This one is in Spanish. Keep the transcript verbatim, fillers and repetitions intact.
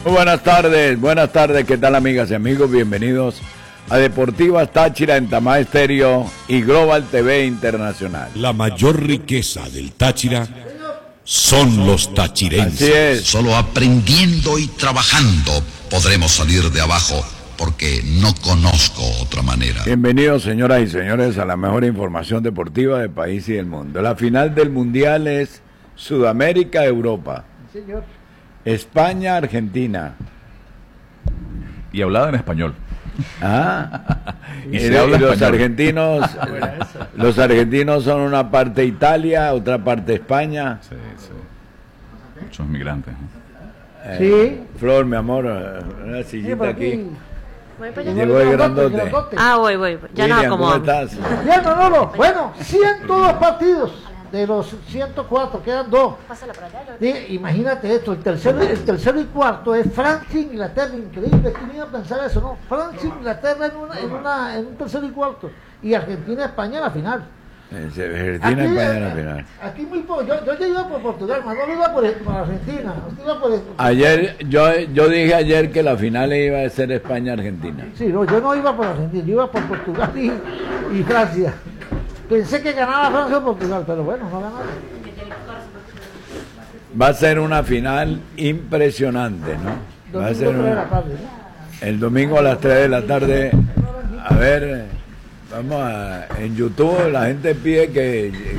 Muy buenas tardes, buenas tardes, ¿qué tal amigas y amigos? Bienvenidos a Deportivas Táchira en Tamá Estéreo y Global T V Internacional. La mayor riqueza del Táchira son los tachirenses. Así es. Solo aprendiendo y trabajando podremos salir de abajo, porque no conozco otra manera. Bienvenidos, señoras y señores, a la mejor información deportiva del país y del mundo. La final del Mundial es Sudamérica-Europa. Señor. España-Argentina. Y hablada en español. Ah, y y se de- habla y los español. argentinos, los argentinos son una parte Italia, otra parte España. Sí, sí. Muchos migrantes. ¿eh? Eh, Sí. Flor, mi amor, una Sí, sillita por aquí. Voy para Llegó allá. el Grandote, grandote. grandote. Ah, voy, voy. Ya nos William, ¿cómo acomodamos. estás? Bien, Manolo. Bueno, ciento dos partidos de los ciento cuatro, quedan dos. Pásala para allá. yo- Di- Imagínate esto, el tercero, el tercero y cuarto es Francia e Inglaterra, increíble, ¿quién iba a pensar eso, no? Francia e Inglaterra en, una, en, una, en un tercero y cuarto, y Argentina y España en la final. Eh, Argentina, España en la final. aquí muy poco, yo, yo ya iba por Portugal, Manolo iba por, por Argentina, usted iba por... Ayer, yo, yo dije ayer que la final iba a ser España-Argentina. Sí, no, yo no iba por Argentina, yo iba por Portugal y, y Francia. Pensé que ganaba Francia o Portugal, pero bueno, no ganaron. Va a ser una final impresionante, ¿no? Va a ser Domingo tres de la una- tarde, ¿no? el domingo a las tres de la tarde. A ver, vamos a, en YouTube la gente pide que